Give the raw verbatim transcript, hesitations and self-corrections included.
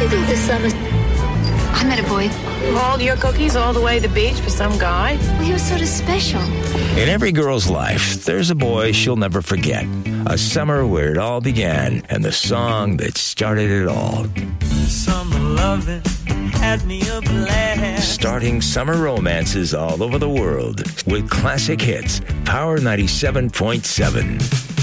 do this summer? I met a boy. Hauled your cookies all the way to the beach for some guy? Well, he was sort of special. In every girl's life, there's a boy she'll never forget. A summer where it all began, and the song that started it all. Summer loving had me a blast. Starting summer romances all over the world with classic hits. Power ninety-seven point seven.